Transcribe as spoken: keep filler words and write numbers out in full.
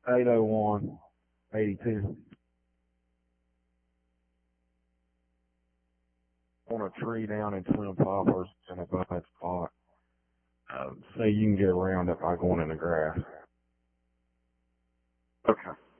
eight oh one, eighty-two. On a tree down in Twin Poplars in a bad spot. Uh, say you can get around it by going in the grass. Okay.